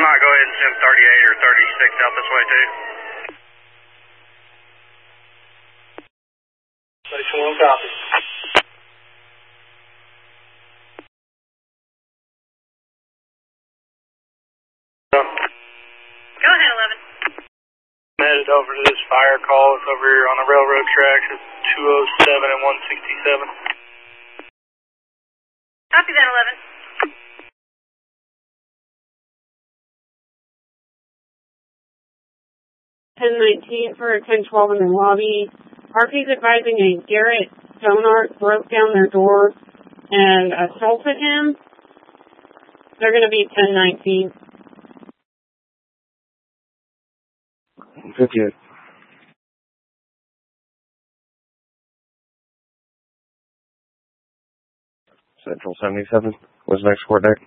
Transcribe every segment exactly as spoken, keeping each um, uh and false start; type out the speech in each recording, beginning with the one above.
might go ahead and send thirty-eight or thirty-six out this way too. thirty-one copy. Go ahead, eleven. I'm headed over to this fire call. It's over here on the railroad tracks. It's two oh seven and one sixty-seven. Copy that, eleven. ten nineteen for ten twelve in the lobby. R P's advising a Garrett Stonart broke down their door and assaulted him. They're going to be ten nineteen. fifty-eight. Central seventy-seven. What's the next court date?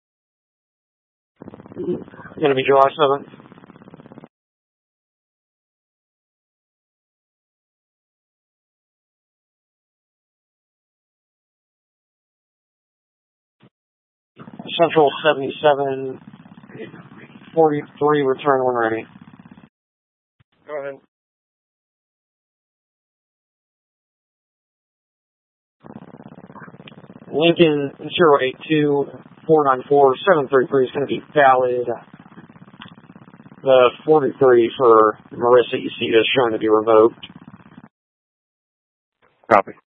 Going to be July seventh. Central seventy-seven, forty-three, return when ready. Go ahead. Lincoln zero eight two, four nine four, seven three three is going to be valid. The forty-three for Marissa Eucita is showing to be revoked. Copy.